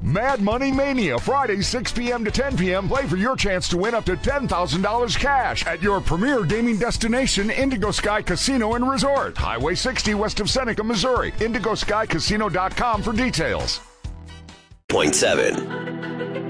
Mad Money Mania, Friday, 6 p.m. to 10 p.m. Play for your chance to win up to $10,000 cash at your premier gaming destination, Indigo Sky Casino and Resort. Highway 60 west of Seneca, Missouri. IndigoSkyCasino.com for details. 0.7.